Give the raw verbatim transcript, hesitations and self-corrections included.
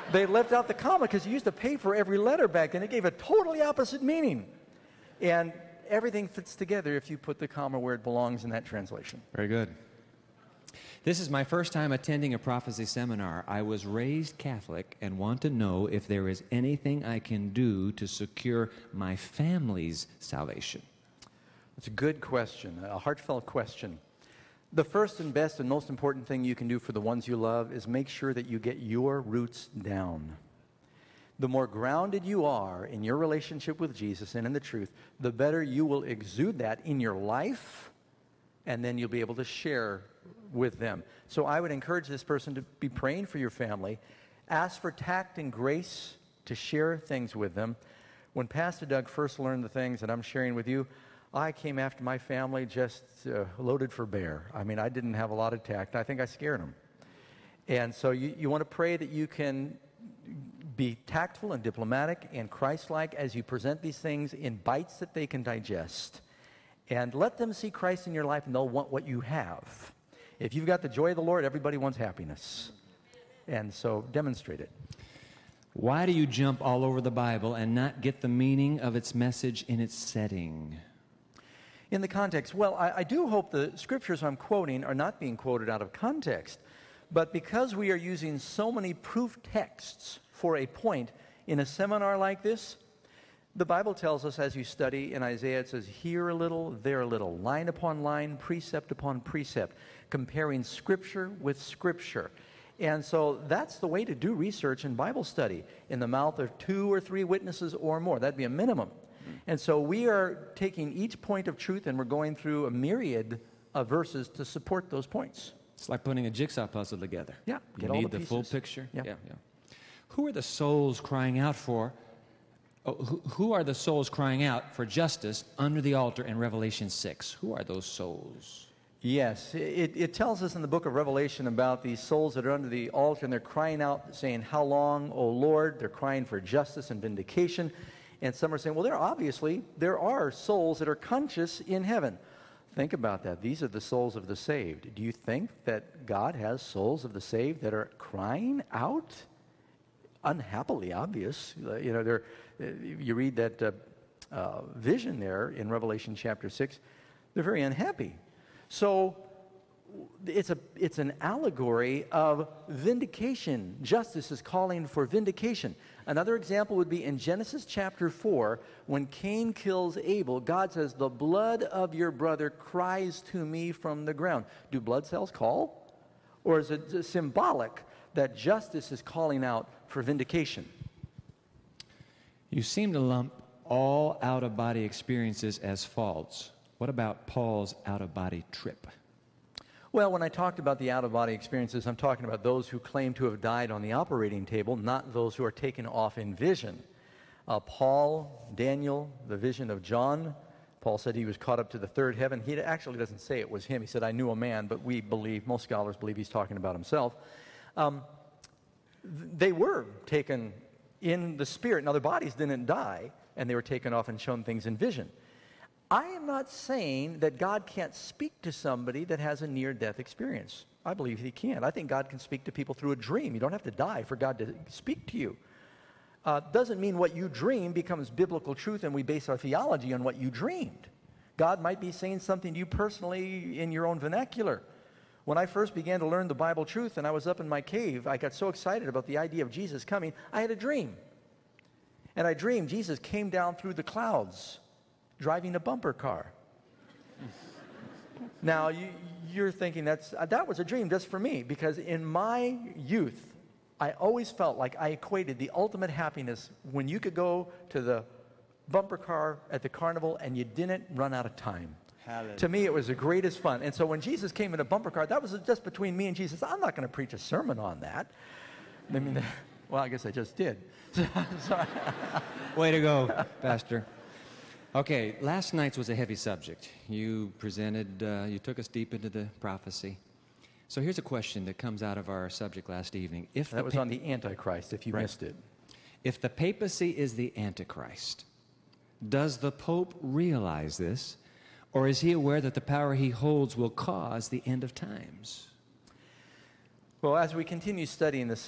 they left out the comma because you used to pay for every letter back then. It gave a totally opposite meaning. And everything fits together if you put the comma where it belongs in that translation. Very good. This is my first time attending a prophecy seminar. I was raised Catholic and want to know if there is anything I can do to secure my family's salvation. It's a good question, a heartfelt question. The first and best and most important thing you can do for the ones you love is make sure that you get your roots down. The more grounded you are in your relationship with Jesus and in the truth, the better you will exude that in your life, and then you'll be able to share with them. So I would encourage this person to be praying for your family. Ask for tact and grace to share things with them. When Pastor Doug first learned the things that I'm sharing with you, I came after my family just uh, loaded for bear. I mean, I didn't have a lot of tact. I think I scared them. And so you, you want to pray that you can be tactful and diplomatic and Christ-like as you present these things in bites that they can digest. And let them see Christ in your life, and they'll want what you have. If you've got the joy of the Lord, everybody wants happiness. And so demonstrate it. Why do you jump all over the Bible and not get the meaning of its message in its setting? In the context, well, I, I do hope the scriptures I'm quoting are not being quoted out of context. But because we are using so many proof texts for a point in a seminar like this, the Bible tells us as you study in Isaiah, it says, here a little, there a little, line upon line, precept upon precept, comparing Scripture with Scripture. And so that's the way to do research and Bible study, in the mouth of two or three witnesses or more. That'd be a minimum. And so we are taking each point of truth and we're going through a myriad of verses to support those points. It's like putting a jigsaw puzzle together. Yeah. You Get all need the the full pieces. picture. Yeah. yeah, yeah. Who are the souls crying out for? Oh, who, who are the souls crying out for justice under the altar in Revelation six? Who are those souls? Yes, it, it tells us in the book of Revelation about these souls that are under the altar, and they're crying out, saying, how long, O Lord? They're crying for justice and vindication. And some are saying, well, there obviously, there are souls that are conscious in heaven. Think about that. These are the souls of the saved. Do you think that God has souls of the saved that are crying out? Unhappily obvious. You know, they're, you read that uh, uh, vision there in Revelation chapter six. They're very unhappy. So it's a it's an allegory of vindication. Justice is calling for vindication. Another example would be in Genesis chapter four, when Cain kills Abel. God says, the blood of your brother cries to me from the ground. Do blood cells call? Or is it symbolic that justice is calling out for vindication? You seem to lump all out-of-body experiences as faults. What about Paul's out-of-body trip? Well, when I talked about the out-of-body experiences, I'm talking about those who claim to have died on the operating table, not those who are taken off in vision. Uh, Paul, Daniel, the vision of John, Paul said he was caught up to the third heaven. He actually doesn't say it was him. He said, I knew a man, but we believe, most scholars believe he's talking about himself. Um, they were taken in the spirit. Now, their bodies didn't die, and they were taken off and shown things in vision. I am not saying that God can't speak to somebody that has a near-death experience. I believe he can. I think God can speak to people through a dream. You don't have to die for God to speak to you. Uh, doesn't mean what you dream becomes biblical truth and we base our theology on what you dreamed. God might be saying something to you personally in your own vernacular. When I first began to learn the Bible truth and I was up in my cave, I got so excited about the idea of Jesus coming, I had a dream. And I dreamed Jesus came down through the clouds driving a bumper car. Now, you, you're thinking that's, uh, that was a dream just for me, because in my youth, I always felt like I equated the ultimate happiness when you could go to the bumper car at the carnival and you didn't run out of time. Hallelujah. To me, it was the greatest fun. And so when Jesus came in a bumper car, that was just between me and Jesus. I'm not going to preach a sermon on that. I mean, well, I guess I just did. Way to go, Pastor. Okay, last night's was a heavy subject. You presented, uh, you took us deep into the prophecy. So here's a question that comes out of our subject last evening. If that was on the Antichrist, if you right. missed it. If the papacy is the Antichrist, does the Pope realize this, or is he aware that the power he holds will cause the end of times? Well, as we continue studying this